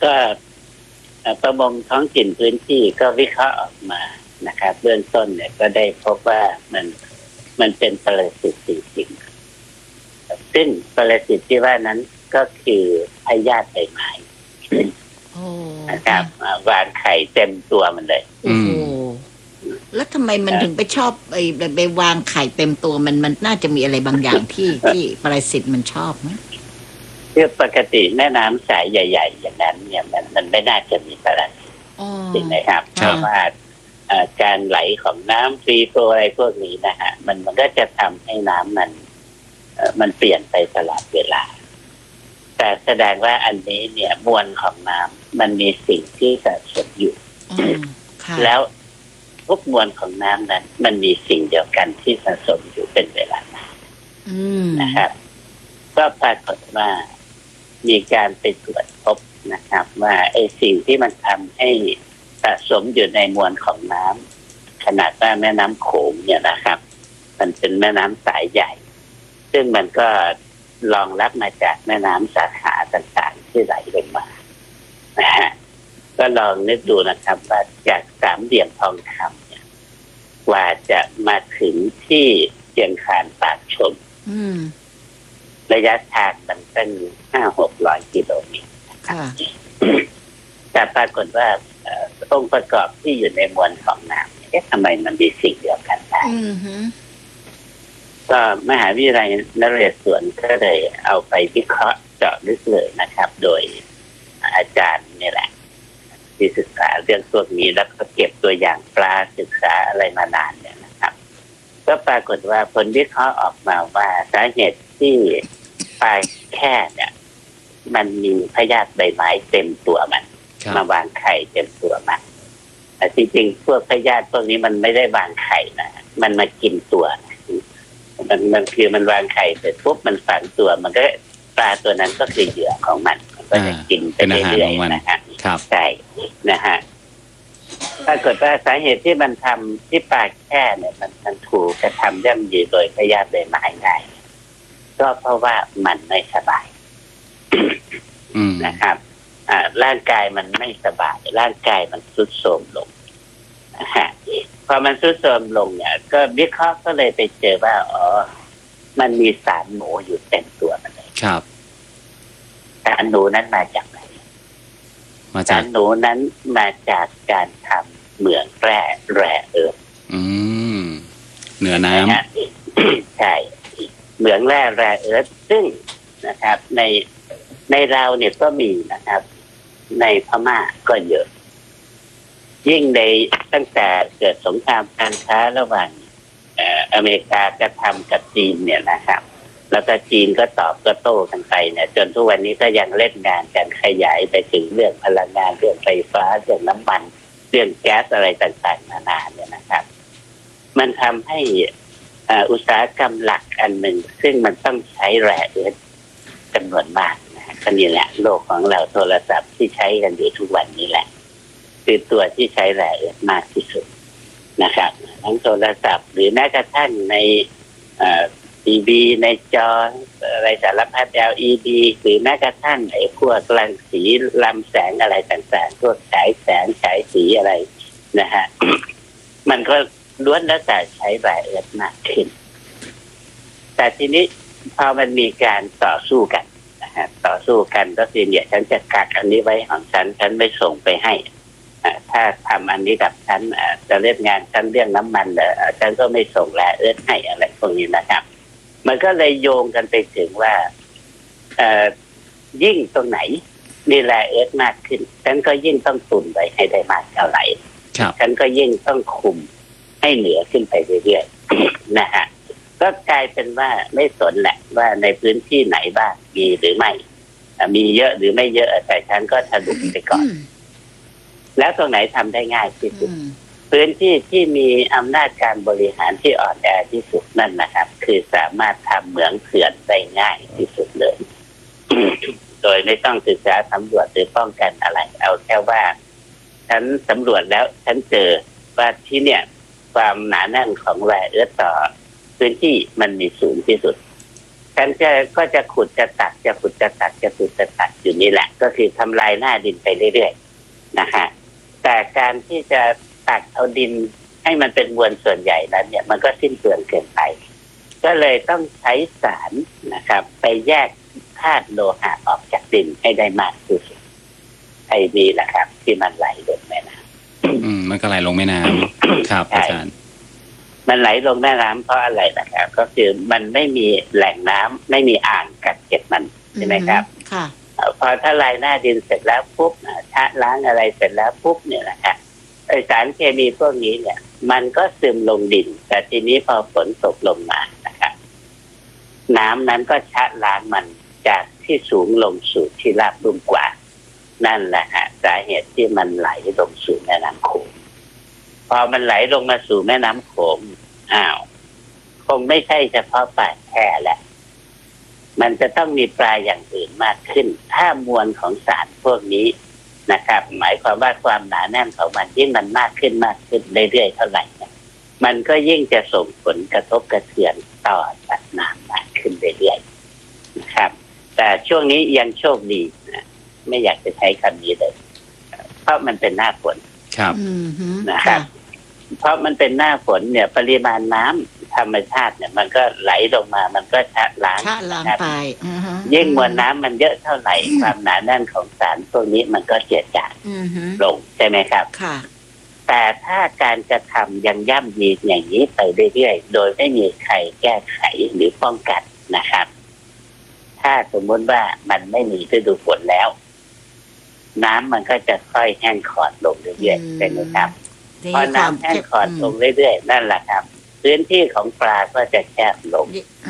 ก็ประมงท้องถิ่นพื้นที่ก็วิเคราะห์ออกมานะครับเบื้องต้นเนี่ยก็ได้พบว่ามันเป็นปรสิตจริงๆซึ่งปรสิตที่ว่านั้นก็คือพยาธิใบไม้นะครับวางไข่เต็มตัวมันเลยโอ้โหแล้วทำไมมันถึงไปชอบไปวางไข่เต็มตัวมันน่าจะมีอะไรบางอย่างที่ปรสิตมันชอบไหมคือปกติแม่น้ำสายใหญ่ๆอย่างนั้นเนี่ยมันไม่น่าจะมีปรสิตจริงไหมครับเพราะว่าการไหลของน้ำฟรีโฟลว์อะไรพวกนี้นะฮะมันก็จะทำให้น้ำมันเปลี่ยนไปตลอดเวลาแต่แสดงว่าอันนี้เนี่ยมวลของน้ำมันมีสิ่งที่สะสมอยู่แล้วทุกมวลของน้ำนั้นมันมีสิ่งเดียวกันที่สะสมอยู่เป็นเวลานานนะครับก็ปรากฏว่ามีการไปตรวจพบนะครับว่าไอ้สิ่งที่มันทำให้สะสมอยู่ในมวลของน้ำขนาดว่าแม่น้ำโขงเนี่ยนะครับมันเป็นแม่น้ำสายใหญ่ซึ่งมันก็รองรับมาจากแม่น้ำสาขาต่างๆที่ไหลลงมานะฮะก็ลองนึกดูนะครับว่าจากสามเหลี่ยมทองคำเนี่ยกว่าจะมาถึงที่เชียงคานปากชมระยะทางมันเป็น500-600 กิโลเมตรแต่ปรากฏว่าองค์ประกอบที่อยู่ในมวลของน้ำทำไมมันมีสิ่งเดียวกันได้ก็มหาวิทยาลัยนเรศวรก็เลยเอาไปวิเคราะห์เจาะลึกเลยนะครับโดยอาจารย์นี่แหละที่ศึกษาเรื่องพวกนี้แล้วก็เก็บตัวอย่างปลาศึกษาอะไรมานานเนี่ยนะครับก็ปรากฏว่าผลวิเคราะห์ออกมาว่าสาเหตุที่ปลาแค่เนี่ยมันมีพยาธิใบไม้เต็มตัวมันมาวางไข่เต็มตัวมันแต่จริงๆพวกพยาธิพวกนี้มันไม่ได้วางไข่นะมันมากินตัวมันคือมันวางไข่เสร็จปุ๊บมันฝังตัวมันก็ปลาตัวนั้นก็คือเหยื่อของมันก็จะกินไปเรื่อยๆนะฮะใช่นะฮะปรากฏว่าสาเหตุที่มันทำที่ปลาแค่เนี่ยมันถูกกระทำย่ำยีโดยพยาธิใบไม้ได้ก็เพราะว่ามันไม่สบายนะครับร่างกายมันไม่สบายร่างกายมันทรุดโทรมลงนะฮะพอมันทรุดโทรมลงเนี่ยก็วิเคราะห์ก็เลยไปเจอว่ามันมีสารหนูอยู่เต็มตัวมันเลยครับสารหนูนั้นมาจากไหนสารหนูนั้นมาจากการทำเหมืองแร่เอิร์ธเหนือน้ำใช่เหมืองแร่เอิร์ธซึ่งนะครับในเราเนี่ยก็มีนะครับในพม่าก็เยอะยิ่งในตั้งแต่เกิดสงครามการค้าระหว่างอเมริกากระทำกับจีนเนี่ยนะครับแล้วก็จีนก็ตอบก็โต้กันไปเนี่ยจนทุกวันนี้ก็ยังเล่นงานกันขยายไปถึงเรื่องพลังงานเรื่องไฟฟ้าเรื่องน้ำมันเรื่องแก๊สอะไรต่างๆนานาเนี่ยนะครับมันทำให้อุตสาหกรรมหลักอันหนึ่งซึ่งมันต้องใช้แร่เอิร์ธจำนวนมากนะก็นี่แหละโลกของเราโทรศัพท์ที่ใช้กันอยู่ทุกวันนี้แหละคือตัวที่ใช้แร่เอิร์ธมากที่สุดนะครับทั้งโทรศัพท์หรือแม้กระทั่งในทีวีในจออะไรสารพัด LED หรือแม้กระทั่งไอ้พวกรังสีลำแสงอะไรต่างๆพวกฉายแสงฉายสีอะไรนะฮะ มันก็ล้วนแล้วแต่ใช้แร่เอิร์ธมากขึ้นแต่ทีนี้พอมันมีการต่อสู้กันนะฮะต่อสู้กันก็คือเนี่ยฉันจะกักอันนี้ไว้ของฉันไม่ส่งไปให้ถ้าทำอันนี้กับฉันจะเล่นงานฉันเรื่องน้ำมันฉันก็ไม่ส่งแร่เอิร์ธให้อะไรพวกนี้นะครับมันก็เลยโยงกันไปถึงว่ายิ่งตรงไหนมีแร่เอิร์ธมากขึ้นฉันก็ยิ่งต้องตุนไว้ให้ได้มากเท่าไหร่ฉันก็ยิ่งต้องคุมให้เหนือขึ้นไปเรื่อยๆนะฮะก็กลายเป็นว่าไม่สนแหละว่าในพื้นที่ไหนบ้างมีหรือไม่มีเยอะหรือไม่เยอะแต่ฉันก็ถลุไปก่อนแล้วตรงไหนทำได้ง่ายที่สุดพื้นที่ที่มีอำนาจการบริหารที่อ่อนแอที่สุดนั่นนะครับคือสามารถทำเหมืองเขื่อนได้ง่ายที่สุดเลย โดยไม่ต้องศึกษาสำรวจหรือป้องกันอะไรเอาแค่ว่าฉันสำรวจแล้วฉันเจอว่าที่เนี่ยความหนาแน่นของแร่เอิร์ธต่อพื้นที่มันมีสูงที่สุดฉันก็จะขุดจะตัดจะขุดจะตัดจะขุดจะตัดอยู่นี่แหละก็คือทำลายหน้าดินไปเรื่อยๆนะฮะแต่การที่จะตัดเอาดินให้มันเป็นมวลส่วนใหญ่นั้นเนี่ยมันก็สิ้นเปลืองเกินไปก็เลยต้องใช้สารนะครับไปแยกธาตุโลหะออกจากดินให้ได้มากที่สุดไอ้นี่แหละครับที่มันไหลลงแม่น้ำมันก็ไหลลงแม่น้ำครับอาจารย์มันไหลลงแม่น้ำเพราะอะไรนะครับก็คือมันไม่มีแหล่งน้ำไม่มีอ่างกักเก็บมันใช่ไหมครับค่ะพอถ้าลายหน้าดินเสร็จแล้วปุ๊บชะล้างอะไรเสร็จแล้วปุ๊บเนี่ยนะครับไอสารเคมีพวกนี้เนี่ยมันก็ซึมลงดินแต่ทีนี้พอฝนตกลงมานะครับน้ำนั้นก็ชะล้างมันจากที่สูงลงสู่ที่ราบลุ่มกว่านั่นแหละฮะสาเหตุที่มันไหลลงสู่แม่น้ำโขงพอมันไหลลงมาสู่แม่น้ำโขงคงไม่ใช่เฉพาะปลาแค่แหละมันจะต้องมีปลาอย่างอื่นมากขึ้นถ้ามวลของสารพวกนี้นะครับหมายความว่าความหนาแน่นของมันยิ่งมันมากขึ้นเรื่อยๆเท่าไหร่มันก็ยิ่งจะส่งผลกระทบกระเทือนต่อสัตว์น้ำมากขึ้นเรื่อยๆนะครับแต่ช่วงนี้ยังโชคดีนะไม่อยากจะใช้คำนี้เลยเพราะมันเป็นหน้าฝนครับนะครับเพราะมันเป็นหน้าฝนเนี่ยปริมาณน้ำธรรมชาติเนี่ยมันก็ไหลลงมามันก็ชะล้างไปยิ่งมวลน้ำมันเยอะเท่าไหร่ความหนาแน่นของสารพวกนี้มันก็เจือจางลงใช่ไหมครับค่ะแต่ถ้าการกระทำยังย่ำยีอย่างนี้ไปเรื่อยๆโดยไม่มีใครแก้ไขหรือป้องกันนะครับถ้าสมมติว่ามันไม่มีฤดูฝนแล้วน้ำมันก็จะค่อยแห้งขอดลงเรื่อยๆใช่ไหมครับพอน้ำแห้งขอดลงเรื่อยๆนั่นแหละครับพื้นที่ของปลาก็จะแคบลง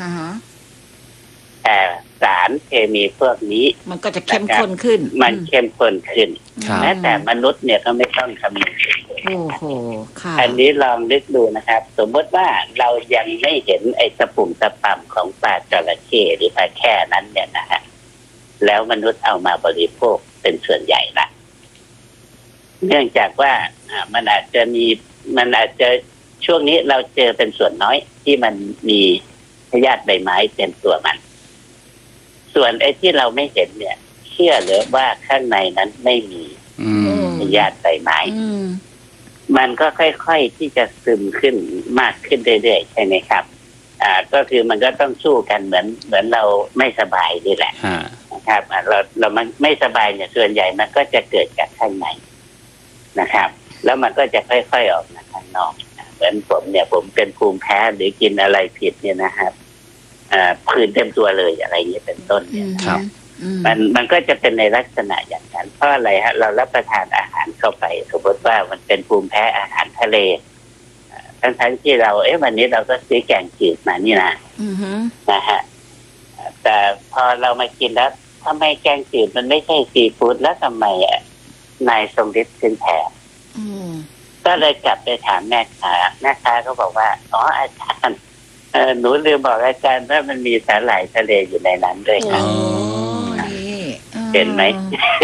แต่สารเคมีพวกนี้มันก็จะเข้มข้นขึ้นมันเข้มข้นขึ้นแม้แต่มนุษย์เนี่ยก็ไม่ต้องคำนึงโอ้โหค่ะอันนี้ลองนึกดูนะครับสมมติว่าเรายังไม่เห็นไอ้ตะปุ่มตะป่ำของปลาจระเข้หรือปลาแค่นั้นเนี่ยนะฮะแล้วมนุษย์เอามาบริโภคเป็นส่วนใหญ่ละเนื่องจากว่ามันอาจจะช่วงนี้เราเจอเป็นส่วนน้อยที่มันมีพยาธิใบไม้เต็มตัวมันส่วนไอ้ที่เราไม่เห็นเนี่ยเชื่อหรือว่าข้างในนั้นไม่มีพยาธิใบไม้มันก็ค่อยๆที่จะซึมขึ้นมากขึ้นเรื่อยๆใช่ไหมครับก็คือมันก็ต้องสู้กันเหมือนเราไม่สบายนี่แหละนะครับเรามันไม่สบายเนี่ยส่วนใหญ่มันก็จะเกิดจากข้างในนะครับแล้วมันก็จะค่อยๆออกมาข้างนอกเหมือนผมเป็นภูมิแพ้หรือกินอะไรผิดเนี่ยนะครับผื่นเต็มตัวเลยอะไรอย่างนี้เป็นต้นเนี่ยครับมันก็จะเป็นในลักษณะอย่างนั้นเพราะอะไรฮะเรารับประทานอาหารเข้าไปสมมติว่ามันเป็นภูมิแพ้อาหารทะเลทั้งที่เราวันนี้เราก็ซื้อแกงจืดมานี่นะนะฮะแต่พอเรามากินแล้วทำไมแกงจืดมันไม่ใช่ซีฟู้ดแล้วทำไมนายทรงฤทธิ์ขึ้นแผลก็เลยกลับไปถามแม่ค้าเขาบอกว่าอ๋ออาจารย์หนูลืมบอกอาจารย์ว่ามันมีสาหร่ายทะเลอยู่ในนั้นด้วยครับเห็นไหม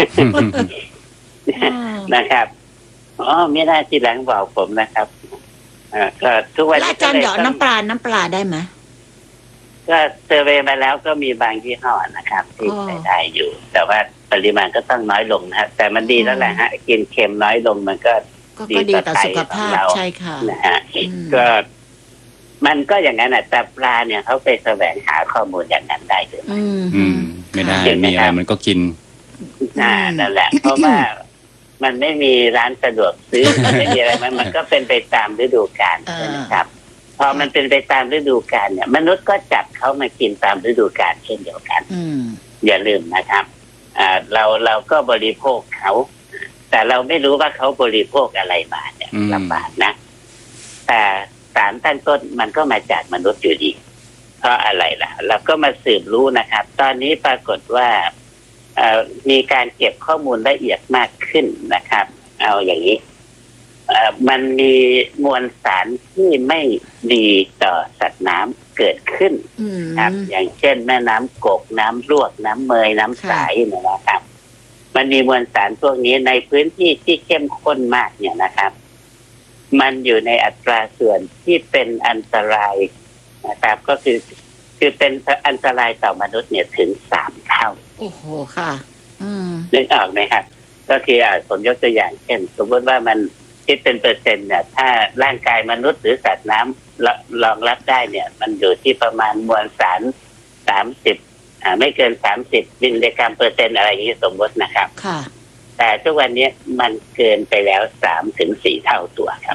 นะครับไม่น่าทีหลังบอกผมนะครับก็ทุกวันนี้อาจารย์หยอดน้ำปลาได้ไหมก็เซอร์เวย์มาแล้วก็มีบางยี่ห้อนะครับที่ใช้ได้อยู่แต่ว่าปริมาณก็ต้องน้อยลงนะแต่มันดีแล้วแหละฮะกินเค็มน้อยลงมันก็ดีต่อสุขภาพใช่ค่ะนะฮะก็มันก็อย่างนั้นแต่ปลาเนี่ยเขาไปแสวงหาข้อมูลอย่างนั้นได้หรือไม่ได้มีอะไรมันก็กินนั่นแหละเพราะว่ามันไม่มีร้านสะดวกซื้อไม่มีอะไรมันก็เป็นไปตามฤดูกาลนะครับพอมันเป็นไปตามฤดูกาลเนี่ยมนุษย์ก็จับเขามากินตามฤดูกาลเช่นเดียวกันอย่าลืมนะครับเราก็บริโภคเขาแต่เราไม่รู้ว่าเขาบริโภคอะไรมาเนี่ยลำบากนะแต่สารตั้งต้นมันก็มาจากมนุษย์อยู่ดีเพราะอะไรล่ะเราก็มาสืบรู้นะครับตอนนี้ปรากฏว่ามีการเก็บข้อมูลละเอียดมากขึ้นนะครับเอาอย่างนี้มันมีมวลสารที่ไม่ดีต่อสัตว์น้ำเกิดขึ้นครับอย่างเช่นแม่น้ำกกน้ำลวกน้ำเมยน้ำใสนะครับมันมีมวลสารพวกนี้ในพื้นที่ที่เข้มข้นมากเนี่ยนะครับมันอยู่ในอัตราส่วนที่เป็นอันตรายนะครับก็คือคือเป็นอันตรายต่อมนุษย์เนี่ยถึง3 เท่าโอ้โหค่ะนึกออกไหมครับก็คือผมยกตัวอย่างเช่นสมมติว่ามันคิดเป็นเปอร์เซ็นต์เนี่ยถ้าร่างกายมนุษย์หรือสัตว์น้ำรองรับได้เนี่ยมันอยู่ที่ประมาณมวลสาร30ไม่เกิน30 มิลลิกรัมเปอร์เซ็นต์อะไรอย่างนี้สมมตินะครับค่ะแต่ทุกวันนี้มันเกินไปแล้ว3 ถึง 4 เท่าตัวครับ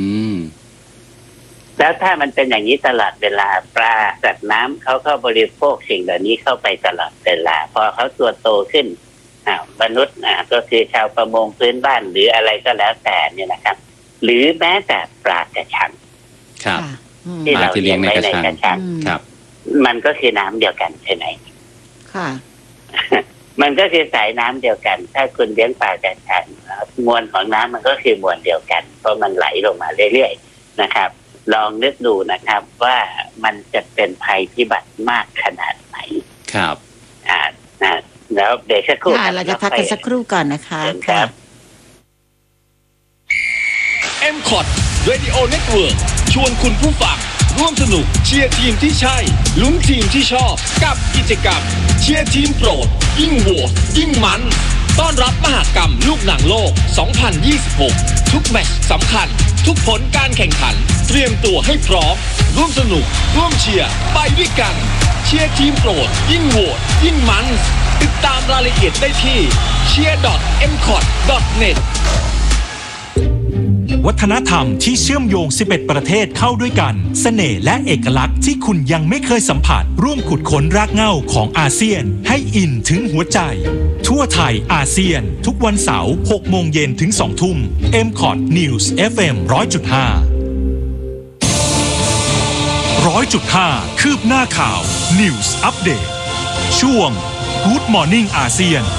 แล้วถ้ามันเป็นอย่างนี้ตลอดเวลาปลาสัตว์น้ำเขาก็บริโภคสิ่งเหล่านี้เข้าไปตลอดเวลาพอเขาตัวโตขึ้นมนุษย์ก็คือชาวประมงพื้นบ้านหรืออะไรก็แล้วแต่เนี่ยนะครับหรือแม้แต่ปลากระชังที่เราเลี้ยงไว้ในกระชังมันก็คือน้ำเดียวกันใช่ไหมค่ะมันก็คือสายน้ำเดียวกันถ้าคุณเลี้ยงปลากระชังมวลของน้ำมันก็คือมวลเดียวกันเพราะมันไหลลงมาเรื่อยๆนะครับลองนึกดูนะครับว่ามันจะเป็นภัยพิบัติมากขนาดไหนครับแล้วเดี๋ยวสักครู่เราจะพักกันสักครู่ก่อนนะคะครับ MCOT Radio Network ชวนคุณผู้ฟังร่วมสนุกเชียร์ทีมที่ใช่ลุ้นทีมที่ชอบกับกิจกรรมเชียร์ทีมโปรดยิ่งโหวตยิ่งมันต้อนรับมหกรรมลูกหนังโลก 2026 ทุกแมตช์สำคัญทุกผลการแข่งขันเตรียมตัวให้พร้อมร่วมสนุกร่วมเชียร์ไปด้วยกันเชียร์ทีมโปรดยิ่งโหวตยิ่งมันติดตามรายละเอียดได้ที่ cheer.mcot.net วัฒนธรรมที่เชื่อมโยง11ประเทศเข้าด้วยกันเสน่ห์และเอกลักษณ์ที่คุณยังไม่เคยสัมผัสร่วมขุดค้นรากเหง้าของอาเซียนให้อินถึงหัวใจทั่วไทยอาเซียนทุกวันเสาร์ 6 โมงเย็นถึง 2 ทุ่ม MCOT News FM 100.5 คืบหน้าข่าว News Update ช่วง Good Morning อาเซียน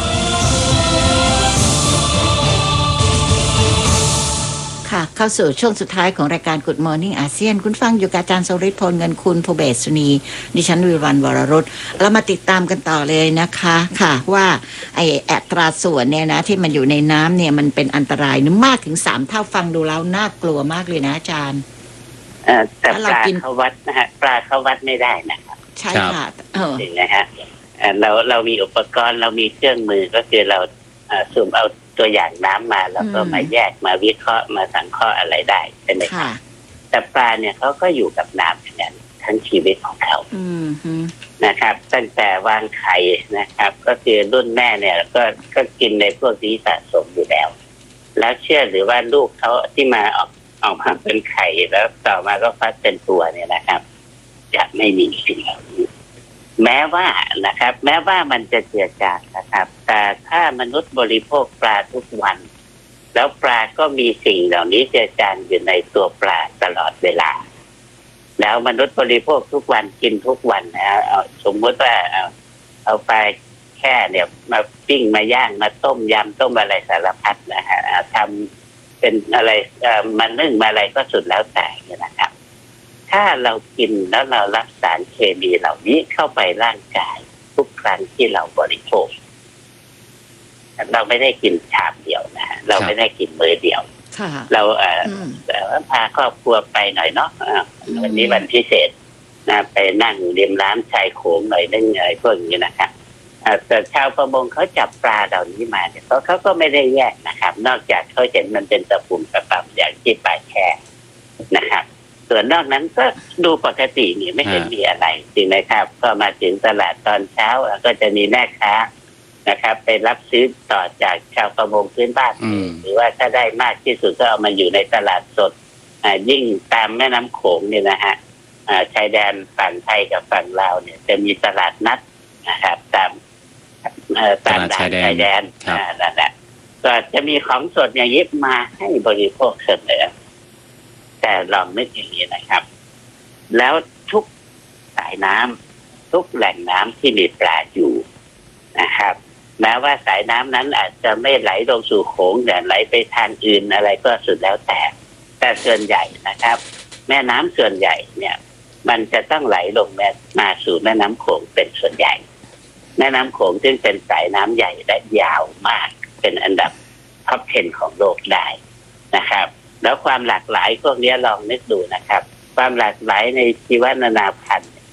ค่ะเข้าสู่ช่วงสุดท้ายของรายการ Good Morning อาเซียนคุณฟังอยู่กับอาจารย์สฤทธิ์พลเงินคุณภูเบศสุนีดิฉันวิวัลย์วรรุตเรามาติดตามกันต่อเลยนะคะค่ะว่าไอ้อัตราส่วนเนี่ยนะที่มันอยู่ในน้ำเนี่ยมันเป็นอันตรายมากถึง3 เท่าฟังดูแล้วน่ากลัวมากเลยนะอาจารย์แต่ปลาเขาวัดนะฮะปลาเขาวัดไม่ได้นะครับใช่ค่ะจริงนะฮะเรามีอุปกรณ์เรามีเครื่องมือก็คือเราสุ่มเอาตัวอย่างน้ำมาแล้วก็มาแยกมาวิเคราะห์มาสังเคราะห์อะไรได้ใช่ไหมครับแต่ปลาเนี่ยเขาก็อยู่กับน้ำอย่างนั้นทั้งชีวิตของเขานะครับตั้งแต่วางไข่นะครับก็คือรุ่นแม่เนี่ยก็กินในพวกนี้สะสมอยู่แล้วแล้วเชื่อหรือว่าลูกเขาที่มาออกมาเป็นไข่แล้วต่อมาก็ฟักเป็นตัวเนี่ยนะครับจะไม่มีสิ่งเหล่านี้แม้ว่ามันจะเจือจางนะครับแต่ถ้ามนุษย์บริโภคปลาทุกวันแล้วปลาก็มีสิ่งเหล่านี้เจือจางอยู่ในตัวปลาตลอดเวลาแล้วมนุษย์บริโภคทุกวันกินทุกวันนะสมมติว่าเอาไปแค่เนี่ยมาปิ้งมาย่างมาต้มยำต้มอะไรสารพัดนะฮะทำเป็นอะไรมานึ่งมาอะไรก็สุดแล้วแต่นะครับถ้าเรากินแล้วเรารับสารเคมีเหล่านี้เข้าไปร่างกายทุกครั้งที่เราบริโภคเราไม่ได้กินชามเดียวนะเราไม่ได้กินมื้อเดียวเราพาครอบครัวไปหน่อยเนาะวันนี้วันพิเศษนะไปนั่งริมน้ำชายโขงหน่อยนึงอะไรพวกนี้นะครับแต่ชาวประมงเขาจับปลาเหล่านี้มาเนี่ยเขาก็ไม่ได้แยกนะครับนอกจากเขาเห็นมันเป็นตะปุ่มตะป่ำอย่างที่ปลาแช่นะครับส่วนนอกนั้นก็ดูปกตินี่ไม่เห็นมีอะไรจริงไหมครับก็มาถึงตลาดตอนเช้าก็จะมีแม่ค้านะครับไปรับซื้อต่อจากชาวประมงพื้นบ้านหรือว่าถ้าได้มากที่สุดก็เอามาอยู่ในตลาดสดยิ่งตามแม่น้ำโขงเนี่ยนะฮะชายแดนฝั่งไทยกับฝั่งลาวเนี่ยจะมีตลาดนัดนะครับตามด่านชายแดนนั่นแหละก็จะมีของสดอย่างนี้มาให้บริโภคเสมอแต่ลองนึกอย่างนี้นะครับแล้วทุกสายน้ำทุกแหล่งน้ำที่มีปลาอยู่นะครับแม้ว่าสายน้ำนั้นอาจจะไม่ไหลลงสู่โขงแต่ไหลไปทางอื่นอะไรก็สุดแล้วแต่ส่วนใหญ่นะครับแม่น้ำส่วนใหญ่เนี่ยมันจะต้องไหลลงมาสู่แม่น้ำโขงเป็นส่วนใหญ่แม่น้ำโขงซึ่งเป็นสายน้ำใหญ่และยาวมากเป็นอันดับท็อป 10 ของโลกได้นะครับแล้วความหลากหลายพวกนี้ลองนึกดูนะครับความหลากหลายในชีวนานาพันธุ์ท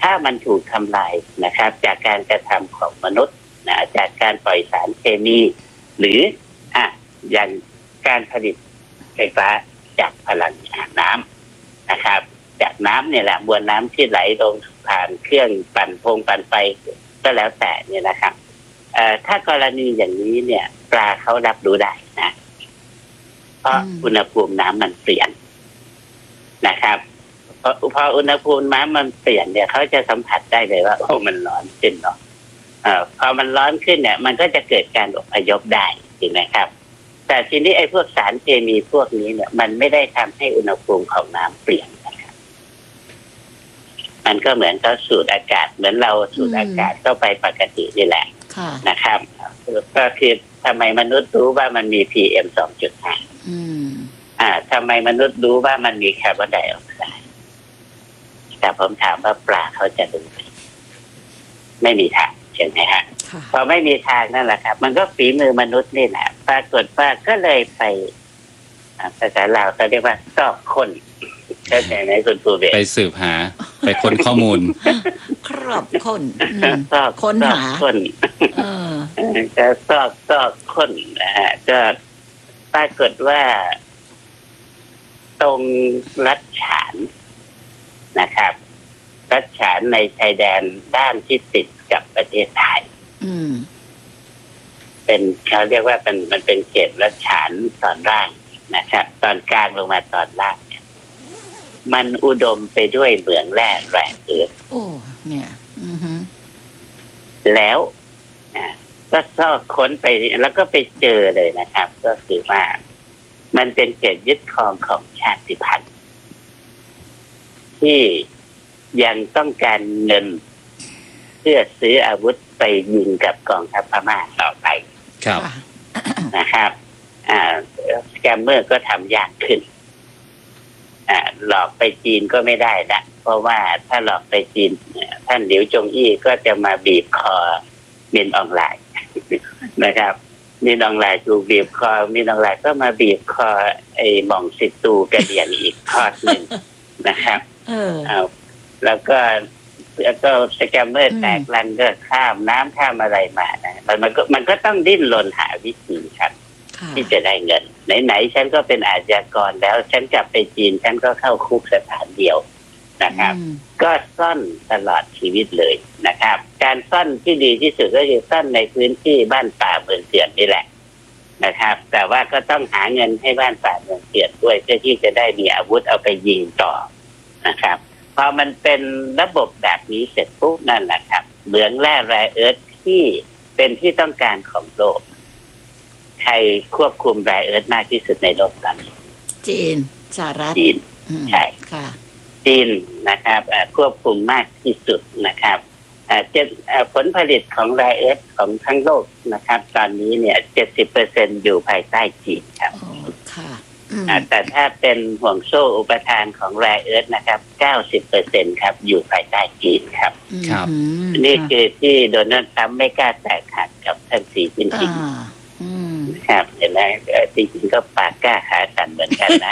ถ้ามันถูกทำลายนะครับจากการกระทำของมนุษย์นะจากการปล่อยสารเคมีหรืออย่างการผลิตไฟฟ้าจากพลังงานน้ำนะครับจากน้ำเนี่ยแหละมวลน้ำที่ไหลลงผ่านเครื่องปั่นไฟก็แล้วแต่เนี่ยนะครับถ้ากรณีอย่างนี้เนี่ยปลาเขารับรู้ได้นะเพราะอุณหภูมิน้ำมันเปลี่ยนนะครับพออุณหภูมิน้ำมันเปลี่ยนเนี่ยเขาจะสัมผัสได้เลยว่าโอ้มันร้อนขึ้นเนาะพอมันร้อนขึ้นเนี่ยมันก็จะเกิดการอพยพได้จริงไหมครับแต่ทีนี้ไอ้พวกสารเคมีพวกนี้เนี่ยมันไม่ได้ทำให้อุณหภูมิของน้ำเปลี่ยนนะครับมันก็เหมือนเขาสูดอากาศเหมือนเราสูดอากาศเข้าไปปกตินี่แหละนะครับก็คือทำไมมนุษย์รู้ว่ามันมี PM 2.5ทำไมมนุษย์รู้ว่ามันมีคาร์บอนไดออกไซด์แต่ผมถามว่าปลาเขาจะรู้ไหมไม่มีทางใช่ไหมฮะพอไม่มีทางนั่นแหละครับมันก็ฝีมือมนุษย์นี่แหละปรากฏว่าก็เลยไปภาษาลาวเขาเรียกว่าซอกคนเข้าใจไหมคุณภูเบศไปสืบหาไปค้นข้อมูลครอบคนค้นหาคนจะซอกคนนะฮะก็ปรากฏว่าตรงรัฐฉานนะครับรัฐฉานในชายแดนด้านที่ติดกับประเทศไทยเป็นเขาเรียกว่ามันเป็นเขตรัฐฉานตอนล่างนะครับตอนกลางลงมาตอนล่างเนี่ยมันอุดมไปด้วยเหมืองแร่เอิร์ธเนี่ยแล้วก็ซอกค้นไปแล้วก็ไปเจอเลยนะครับก็คือว่ามันเป็นเขตยึดครองของชาติพันธุ์ที่ยังต้องการเงินเพื่อซื้ออาวุธไปยิงกับกองทัพพม่าต่อไปครับนะครับสแกมเมอร์ก็ทำยากขึ้นหลอกไปจีนก็ไม่ได้นะเพราะว่าถ้าหลอกไปจีนท่านหลิวจงอี้ก็จะมาบีบคอมินออนไลน์นะครับมินออนไลน์ถูกบีบคอมินออนไลน์ก็มาบีบคอไอ้หม่องสิตูกระเดียนอีกทอดหนึ่งนะครับแล้วก็สแกมเมอร์แตกลันก็ข้ามน้ำข้ามอะไรมานะมันก็ต้องดิ้นรนหาวิธีครับที่จะได้เงินไหนๆฉันก็เป็นอาชญากรแล้วฉันกลับไปจีนฉันก็เข้าคุกสถานเดียวนะครับก็ซ่อนตลอดชีวิตเลยนะครับการซ่อนที่ดีที่สุดก็คือซ่อนในพื้นที่บ้านป่าเมืองเถื่อนนี่แหละนะครับแต่ว่าก็ต้องหาเงินให้บ้านป่าเมืองเถื่อนด้วยเพื่อที่จะได้มีอาวุธเอาไปยิงต่อนะครับพอมันเป็นระบบแบบนี้เสร็จปุ๊บนั่นแหละครับเหมืองแร่แร่เอิร์ธที่เป็นที่ต้องการของโลกใครควบคุมแร่เอิร์ธมากที่สุดในโลกตอนนี้จีนสหรัฐจีนใช่ค่ะจีนนะครับควบคุมมากที่สุดนะครับผลผลิตของแร่เอิร์ธของทั้งโลกนะครับตอนนี้เนี่ย 70% อยู่ภายใต้จีนครับค่ะแต่ถ้าเป็นห่วงโซ่อุปทานของแร่เอิร์ธนะครับ 90% ครับอยู่ภายใต้จีนครับครับนี่คือที่โดนัลด์ทรัมป์ไม่กล้าแตกหักกับท่านสีจิ้นผิงครับเห็นไหมจริงๆก็ปากกล้าขาสั่นเหมือนกันนะ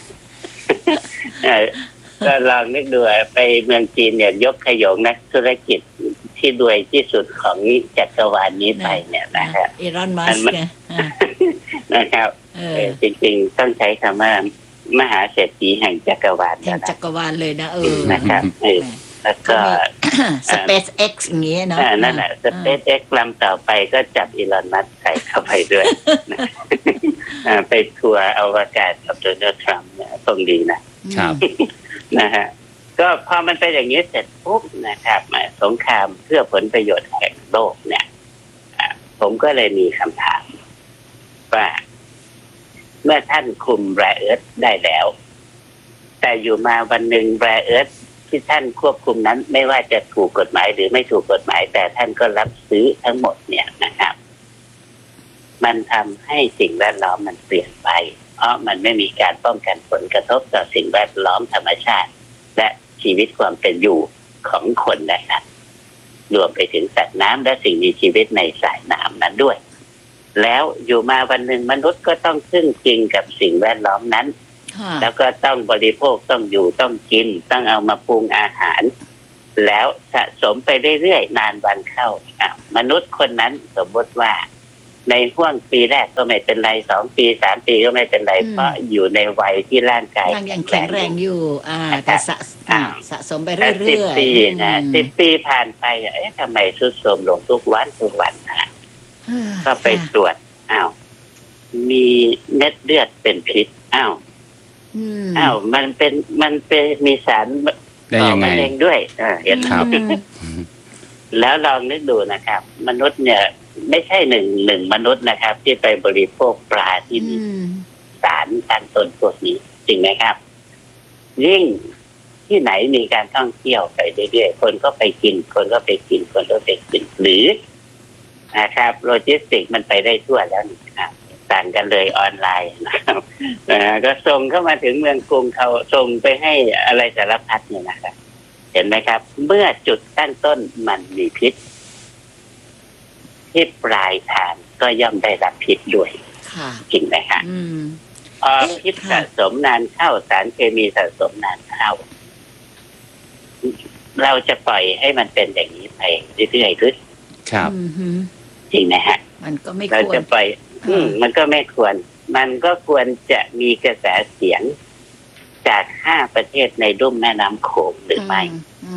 ก็ลองนึกดูไปเมืองจีนเนี่ยยกขยงนักธุรกิจที่รวยที่สุดของจักรวาลนี้ไปเนี่ยนะครับอีลอนมัสก์นะครับจริงๆต้องใช้คำว่ามหาเศรษฐีแห่งจักรวาลจักรวาลเลยนะนะครับแล้วก็ SpaceX อย่างเงี้ยเนาะนั่นแหละ SpaceX ลำต่อไปก็จับอีลอนมัสก์ใส่เข้าไปด้วยไปทัวร์อวกาศกับโดนัลด์ทรัมป์เนี่ยตรงดีนะครับนะฮะก็พอมันเป็นอย่างนี้เสร็จปุ๊บนะครับสงครามเพื่อผลประโยชน์แห่งโลกเนี่ยผมก็เลยมีคำถามว่าเมื่อท่านคุมแร่เอิร์ธได้แล้วแต่อยู่มาวันหนึ่งแร่เอิร์ธที่ท่านควบคุมนั้นไม่ว่าจะถูกกฎหมายหรือไม่ถูกกฎหมายแต่ท่านก็รับซื้อทั้งหมดเนี่ยนะครับมันทำให้สิ่งแวดล้อมมันเปลี่ยนไปเพราะมันไม่มีการป้องกันผลกระทบต่อสิ่งแวดล้อมธรรมชาติและชีวิตความเป็นอยู่ของคนนะครับรวมไปถึงสัตว์น้ำและสิ่งมีชีวิตในสายน้ำนั้นด้วยแล้วอยู่มาวันหนึ่งมนุษย์ก็ต้องพึ่งพิงกับสิ่งแวดล้อมนั้นแล้วก็ต้องบริโภคต้องอยู่ต้องกินต้องเอามาปรุงอาหารแล้วสะสมไปเรื่อยๆนานวันเข้ามนุษย์คนนั้นสมมติว่าในห่วงปีแรกก็ไม่เป็นไร2 ปี 3 ปีก็ไม่เป็นไรเพราะอยู่ในวัยที่ร่างกายยังแข็งแรงอยู่แต่สะสมไปเรื่อยๆ 10 ปีนะ10 ปีผ่านไปทำไมทรุดโทรมลงทุกวันก็ไปตรวจมีเม็ดเลือดเป็นพิษมันเป็นมีสารได้ยังไงมะเร็งด้วยเห็นครับแล้วลองนึกดูนะครับมนุษย์เนี่ยไม่ใช่หนึ่งมนุษย์นะครับที่ไปบริโภคปลาที่มีสารตั้งต้นพวกนี้จริงไหมครับยิ่งที่ไหนมีการท่องเที่ยวไปเรื่อยๆคนก็ไปกินหรือนะครับโลจิสติกมันไปได้ทั่วแล้วนะครับต่างกันเลยออนไลน์นะครับก็ส่งเข้ามาถึงเมืองกรุงเขาส่งไปให้อะไรสารพัดเนี่ยนะครับเห็นไหมครับเมื่อจุดตั้งต้นมันมีพิษที่ปลายทางก็ย่อมได้รับพิษด้วยจริงไหมครับพิษสะสมนานเข้าสารเคมีสะสมนานเข้าเราจะปล่อยให้มันเป็นอย่างนี้ไปเรื่อยๆหรือครับจริงนะฮะมันก็ไม่ควรเราจะปล่อยมันก็ไม่ควรมันก็ควรจะมีกระแสเสียงจาก5 ประเทศในลุ่มแม่น้ำโขงหรือไม่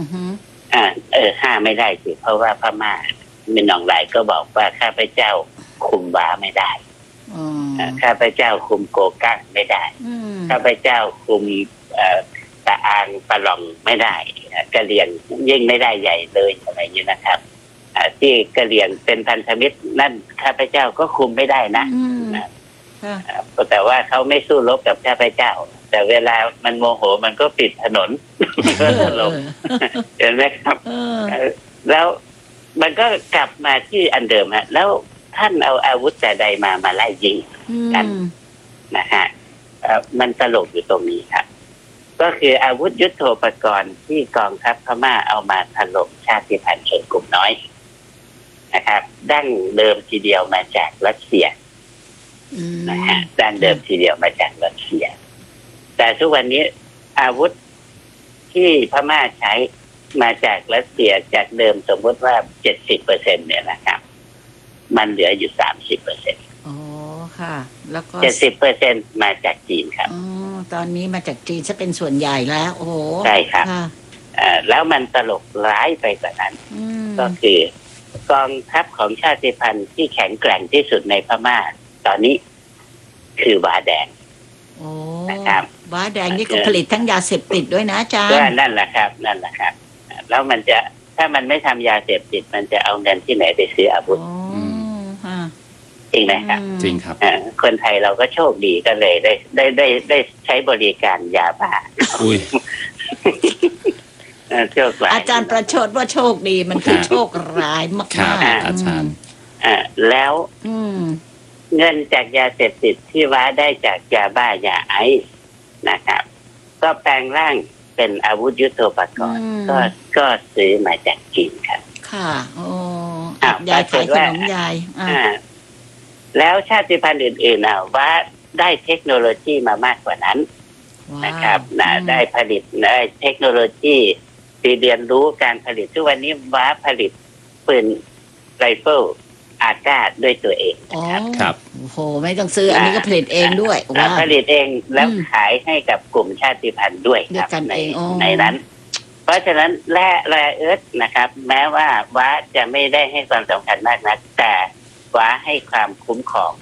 5ไม่ได้สิเพราะว่าพม่ามีน้องหลายก็บอกว่าข้าพเจ้าคุมว้าไม่ได้ข้าพเจ้าคุมโกกั้งไม่ได้ข้าพเจ้าคุมตะอางปะหล่องไม่ได้กะเหรี่ยงยิ่งไม่ได้ใหญ่เลยอะไรอย่างนี้นะครับที่กะเหรี่ยงเป็นพันธมิตรนั่นข้าพเจ้าก็คุมไม่ได้นะแต่ว่าเขาไม่สู้รบกับข้าพเจ้าแต่เวลามันโมโหมันก็ปิดถนนก็ถล่มเห็นไหมครับแล้วมันก็กลับมาที่อันเดิมฮะแล้วท่านเอาอาวุธแต่ใดมาไล่ยิงกันนะฮะมันตลกอยู่ตรงนี้ครับก็คืออาวุธยุทโธปกรณ์ที่กองทัพพม่าเอามาถล่มชาติพันธุ์ชนกลุ่มน้อยนะครับดั้งเดิมทีเดียวมาจากรัสเซียนะฮะดั้งเดิมทีเดียวมาจากรัสเซียแต่ทุกวันนี้อาวุธที่พม่าใช้มาจากรัสเซียจากเดิมสมมติว่า 70% เนี่ยนะครับมันเหลืออยู่ 30% อ๋อค่ะแล้วก็ 70% มาจากจีนครับตอนนี้มาจากจีนจะเป็นส่วนใหญ่แล้วโอ้ใช่ครับแล้วมันตลกร้ายไปกว่านั้นก็คือกองทัพของชาติพันธุ์ที่แข็งแกร่งที่สุดในพม่าตอนนี้คือว้าแดงนะครับว้าแดงนี่ก็ผลิตทั้งยาเสพติดด้วยนะอาจารย์นั่นแหละครับแล้วมันจะถ้ามันไม่ทำยาเสพติดมันจะเอาเงินที่ไหนไปซื้ออาวุธจริงไหมครับจริงครับคนไทยเราก็โชคดีก็เลยได้ใช้บริการยาบ้าโชคร้ายอาจารย์ประชดว่าโชคดีมันคือโชคร้ายมากๆอาจารย์แล้วเงินจากยาเสพติดที่ว้าได้จากยาบ้ายาไอซ์นะครับก็แปลงร่างเป็นอาวุธยุทโธปกรณ์ก็ซื้อมาจากจีนครับค่ะโอ้ยายขายขนมยายแล้วชาติพันธุ์อื่นๆว่าได้เทคโนโลยีมามากกว่านั้นนะครับได้ผลิตได้เทคโนโลยีที่เรียนรู้การผลิตทุกวันนี้ว่าผลิตปืนไรเฟิลอาก้าด้วยตัวเองครับโอ้โหไม่ต้องซื้ออันนี้ก็ผลิตเองด้วยผลิตเองแล้วขายให้กับกลุ่มชาติพันธุ์ด้วยครับในนั้นเพราะฉะนั้นแร่เอิร์ธนะครับแม้ว่าว้าจะไม่ได้ให้ความสำคัญมากนักแต่ว้าให้ความคุ้มครอง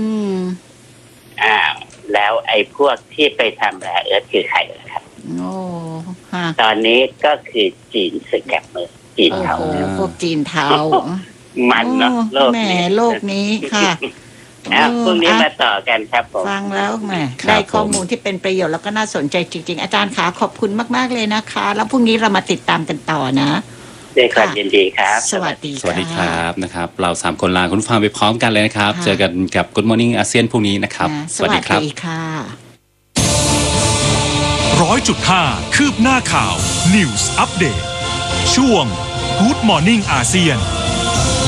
แล้วไอ้พวกที่ไปทำแร่เอิร์ธคือใครครับตอนนี้ก็คือจีนสึกแกบมือจีนเทาพวกจีนเทามันเนาะโลกนี้ค่ะพรุ่งนี้มาต่อกันครับผมฟังแล้วแหมได้ข้อมูลที่เป็นประโยชน์แล้วก็น่าสนใจจริงๆอาจารย์ขาขอบคุณมากๆเลยนะคะแล้วพรุ่งนี้เรามาติดตามกันต่อนะด้วยความยินดีครับสวัสดีครับนะครับเรา3คนลาคุณผู้ฟังไปพร้อมกันเลยนะครับเจอกันกับ Good Morning อาเซียนพรุ่งนี้นะครับสวัสดีครับค่ะ 100.5 คืบหน้าข่าว News Update ช่วง Good Morning อาเซียน